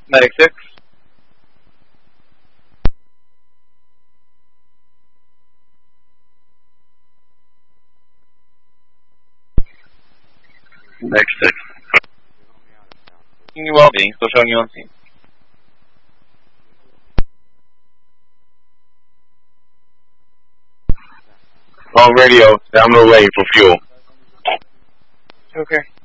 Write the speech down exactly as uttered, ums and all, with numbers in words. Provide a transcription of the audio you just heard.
Medic six. Medic six. Your well-being, still showing you on scene. On radio, I'm on the way for fuel. Okay.